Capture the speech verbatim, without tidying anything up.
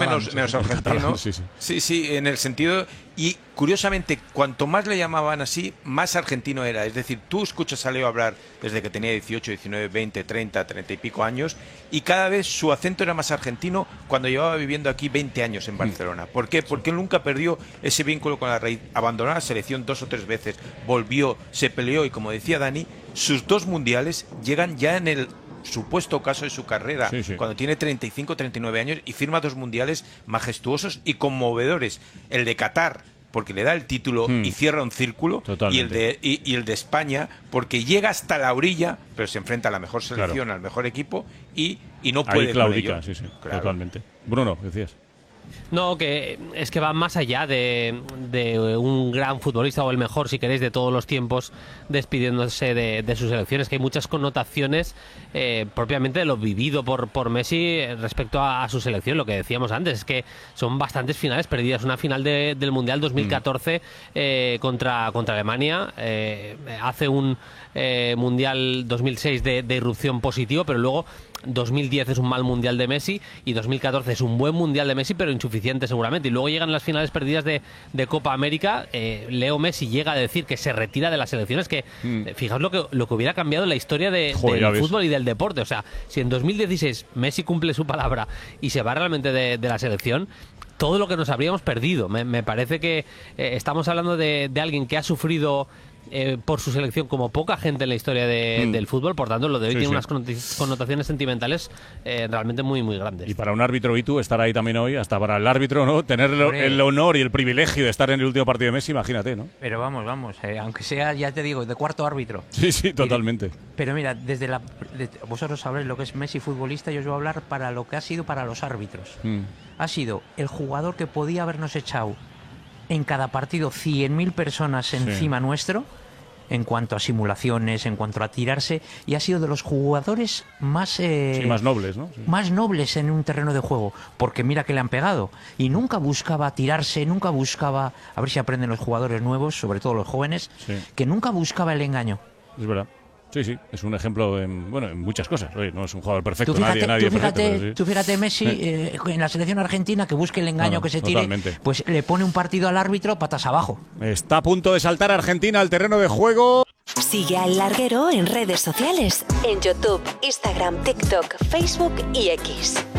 menos, sí, menos sí, argentino. catalán, sí, sí. sí, sí, en el sentido... Y curiosamente, cuanto más le llamaban así, más argentino era. Es decir, tú escuchas a Leo hablar desde que tenía dieciocho, diecinueve, veinte, treinta, treinta y pico años, y cada vez su acento era más argentino cuando llevaba viviendo aquí veinte años en Barcelona. ¿Por qué? Porque él nunca perdió ese vínculo con la raíz. Abandonó la selección dos o tres veces, volvió, se peleó, y como decía Dani, sus dos mundiales llegan ya en el supuesto caso de su carrera, sí, sí. cuando tiene treinta y cinco, treinta y nueve años, y firma dos mundiales majestuosos y conmovedores. El de Qatar, porque le da el título hmm. y cierra un círculo, y el, de, y, y el de España, porque llega hasta la orilla, pero se enfrenta a la mejor selección, claro, al mejor equipo, y, y no puede. Ahí claudica, con ello. sí, sí, claro. Totalmente. Bruno, decías. No, que es que va más allá de, de un gran futbolista, o el mejor, si queréis, de todos los tiempos, despidiéndose de, de sus selecciones, que hay muchas connotaciones eh, propiamente de lo vivido por, por Messi respecto a, a su selección. Lo que decíamos antes es que son bastantes finales perdidas. Una final de, del Mundial dos mil catorce eh, contra, contra Alemania, eh, hace un eh, Mundial dos mil seis de, de irrupción positivo, pero luego dos mil diez es un mal mundial de Messi y dos mil catorce es un buen mundial de Messi, pero insuficiente seguramente. Y luego llegan las finales perdidas de, de Copa América. Eh, Leo Messi llega a decir que se retira de las selecciones, que mm. eh, fijaos lo que, lo que hubiera cambiado en la historia de, Joder, del fútbol y del deporte. O sea, si en dos mil dieciséis Messi cumple su palabra y se va realmente de, de la selección, todo lo que nos habríamos perdido. Me, me parece que eh, estamos hablando de, de alguien que ha sufrido Eh, por su selección como poca gente en la historia de, mm. del fútbol. Por tanto, lo de hoy sí, tiene sí. unas connotaciones sentimentales eh, realmente muy muy grandes. Y para un árbitro, y tú, estar ahí también hoy, hasta para el árbitro, ¿no? Tener el, el honor y el privilegio de estar en el último partido de Messi, imagínate, ¿no? Pero vamos, vamos, eh, aunque sea, ya te digo, de cuarto árbitro. Sí, sí, totalmente. Mire, pero mira, desde la de, vosotros sabréis lo que es Messi futbolista, yo os voy a hablar para lo que ha sido para los árbitros. Mm. Ha sido el jugador que podía habernos echado en cada partido cien mil personas encima sí. nuestro, en cuanto a simulaciones, en cuanto a tirarse, y ha sido de los jugadores más eh, sí, más nobles, ¿no? Sí. más nobles en un terreno de juego, porque mira que le han pegado, y nunca buscaba tirarse, nunca buscaba, a ver si aprenden los jugadores nuevos, sobre todo los jóvenes, sí. que nunca buscaba el engaño. Es verdad. Sí, sí, es un ejemplo en, bueno, en muchas cosas. Oye, no es un jugador perfecto, tú fíjate, nadie, nadie tú fíjate, perfecto. Sí. Tú fíjate Messi eh, en la selección argentina, que busque el engaño, no, no, que se tire, totalmente. Pues le pone un partido al árbitro patas abajo. Está a punto de saltar Argentina al terreno de juego. Sigue al Larguero en redes sociales, en YouTube, Instagram, TikTok, Facebook y X.